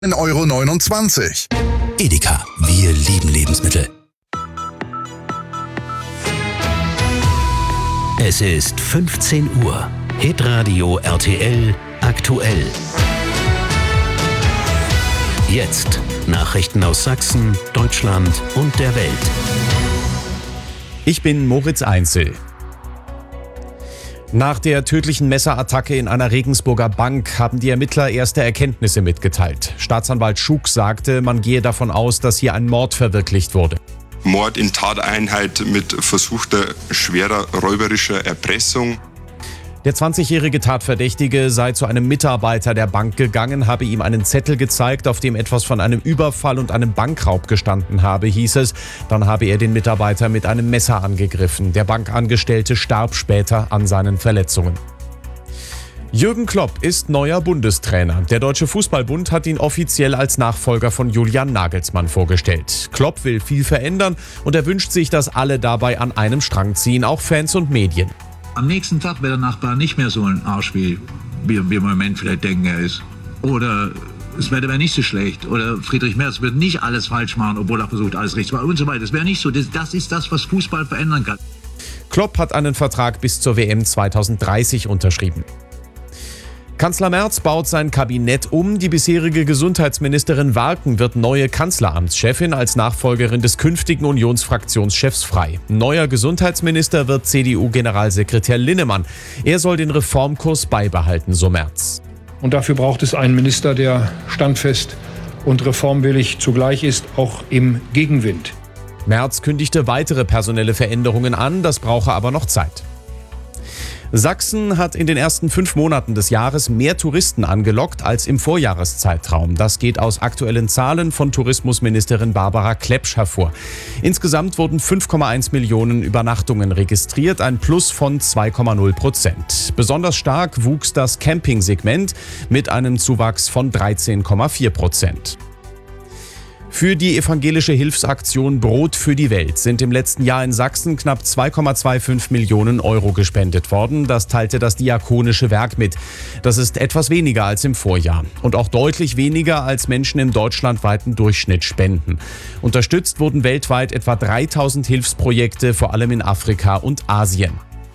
1,29 €. Edeka, wir lieben Lebensmittel. Es ist 15 Uhr. Hitradio RTL aktuell. Jetzt Nachrichten aus Sachsen, Deutschland und der Welt. Ich bin Moritz Einzel. Nach der tödlichen Messerattacke in einer Regensburger Bank haben die Ermittler erste Erkenntnisse mitgeteilt. Staatsanwalt Schuck sagte, man gehe davon aus, dass hier ein Mord verwirklicht wurde. Mord in Tateinheit mit versuchter schwerer räuberischer Erpressung. Der 20-jährige Tatverdächtige sei zu einem Mitarbeiter der Bank gegangen, habe ihm einen Zettel gezeigt, auf dem etwas von einem Überfall und einem Bankraub gestanden habe, hieß es. Dann habe er den Mitarbeiter mit einem Messer angegriffen. Der Bankangestellte starb später an seinen Verletzungen. Jürgen Klopp ist neuer Bundestrainer. Der Deutsche Fußballbund hat ihn offiziell als Nachfolger von Julian Nagelsmann vorgestellt. Klopp will viel verändern und er wünscht sich, dass alle dabei an einem Strang ziehen, auch Fans und Medien. Am nächsten Tag wäre der Nachbar nicht mehr so ein Arsch, wie wir im Moment vielleicht denken, er ist. Oder das Wetter wäre nicht so schlecht. Oder Friedrich Merz wird nicht alles falsch machen, obwohl er versucht, alles richtig zu machen und so weiter. Das wäre nicht so. Das ist das, was Fußball verändern kann. Klopp hat einen Vertrag bis zur WM 2030 unterschrieben. Kanzler Merz baut sein Kabinett um. Die bisherige Gesundheitsministerin Warken wird neue Kanzleramtschefin als Nachfolgerin des künftigen Unionsfraktionschefs frei. Neuer Gesundheitsminister wird CDU-Generalsekretär Linnemann. Er soll den Reformkurs beibehalten, so Merz. Und dafür braucht es einen Minister, der standfest und reformwillig zugleich ist, auch im Gegenwind. Merz kündigte weitere personelle Veränderungen an, das brauche aber noch Zeit. Sachsen hat in den ersten 5 Monaten des Jahres mehr Touristen angelockt als im Vorjahreszeitraum. Das geht aus aktuellen Zahlen von Tourismusministerin Barbara Klepsch hervor. Insgesamt wurden 5,1 Millionen Übernachtungen registriert, ein Plus von 2,0%. Besonders stark wuchs das Camping-Segment mit einem Zuwachs von 13,4%. Für die evangelische Hilfsaktion Brot für die Welt sind im letzten Jahr in Sachsen knapp 2,25 Millionen € gespendet worden. Das teilte das Diakonische Werk mit. Das ist etwas weniger als im Vorjahr und auch deutlich weniger als Menschen im deutschlandweiten Durchschnitt spenden. Unterstützt wurden weltweit etwa 3000 Hilfsprojekte, vor allem in Afrika und Asien.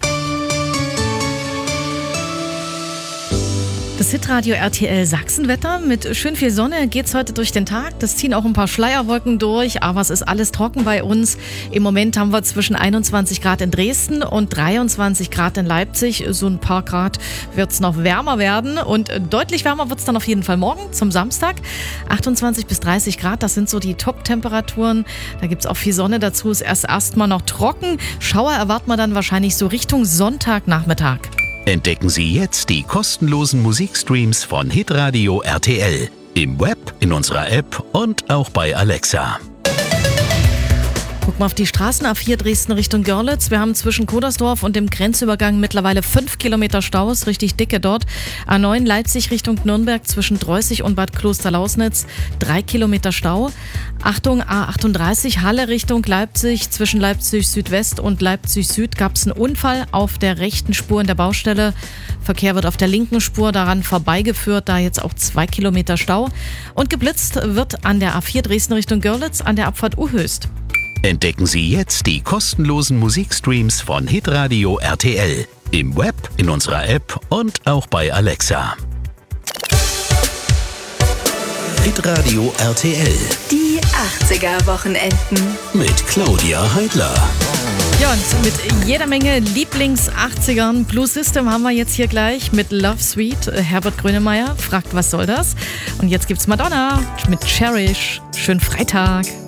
Das Hitradio RTL Sachsenwetter. Mit schön viel Sonne geht's heute durch den Tag. Das ziehen auch ein paar Schleierwolken durch, aber es ist alles trocken bei uns. Im Moment haben wir zwischen 21 Grad in Dresden und 23 Grad in Leipzig. So ein paar Grad wird's noch wärmer werden und deutlich wärmer wird's dann auf jeden Fall morgen zum Samstag. 28 bis 30 Grad, das sind so die Top-Temperaturen. Da gibt's auch viel Sonne dazu. Ist erstmal noch trocken. Schauer erwarten wir dann wahrscheinlich so Richtung Sonntagnachmittag. Entdecken Sie jetzt die kostenlosen Musikstreams von Hitradio RTL. Im Web, in unserer App und auch bei Alexa. Guck mal auf die Straßen A4 Dresden Richtung Görlitz. Wir haben zwischen Kodersdorf und dem Grenzübergang mittlerweile 5 Kilometer Staus, richtig dicke dort. A9 Leipzig Richtung Nürnberg zwischen Dreußig und Bad Klosterlausnitz 3 Kilometer Stau. Achtung, A38 Halle Richtung Leipzig. Zwischen Leipzig Südwest und Leipzig Süd gab es einen Unfall auf der rechten Spur in der Baustelle. Verkehr wird auf der linken Spur daran vorbeigeführt, da jetzt auch 2 Kilometer Stau. Und geblitzt wird an der A4 Dresden Richtung Görlitz an der Abfahrt U-Höchst. Entdecken Sie jetzt die kostenlosen Musikstreams von Hitradio RTL. Im Web, in unserer App und auch bei Alexa. Hitradio RTL. Die 80er-Wochenenden. Mit Claudia Heidler. Ja, und mit jeder Menge Lieblings-80ern. Blue System haben wir jetzt hier gleich mit Love Sweet. Herbert Grönemeyer fragt, was soll das? Und jetzt gibt's Madonna mit Cherish. Schönen Freitag.